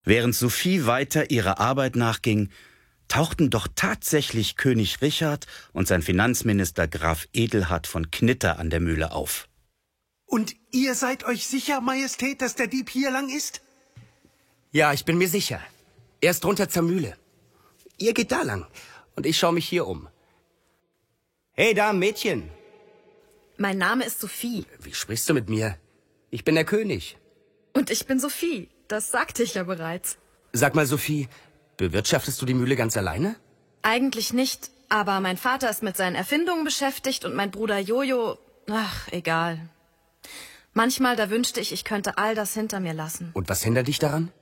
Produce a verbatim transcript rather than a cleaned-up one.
Während Sophie weiter ihrer Arbeit nachging, tauchten doch tatsächlich König Richard und sein Finanzminister Graf Edelhard von Knitter an der Mühle auf. Und ihr seid euch sicher, Majestät, dass der Dieb hier lang ist? Ja, ich bin mir sicher. Er ist drunter zur Mühle. Ihr geht da lang und ich schaue mich hier um. Hey da, Mädchen. Mein Name ist Sophie. Wie sprichst du mit mir? Ich bin der König. Und ich bin Sophie. Das sagte ich ja bereits. Sag mal, Sophie, bewirtschaftest du die Mühle ganz alleine? Eigentlich nicht, aber mein Vater ist mit seinen Erfindungen beschäftigt und mein Bruder Jojo... Ach, egal. Manchmal, da wünschte ich, ich könnte all das hinter mir lassen. Und was hindert dich daran?